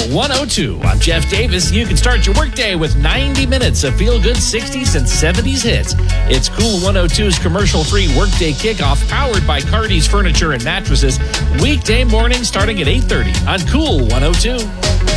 102. I'm Jeff Davis. You can start your workday with 90 minutes of feel-good 60s and 70s hits. It's Cool 102's commercial-free workday kickoff powered by Cardi's Furniture and Mattresses. Weekday morning starting at 8:30 on Cool 102.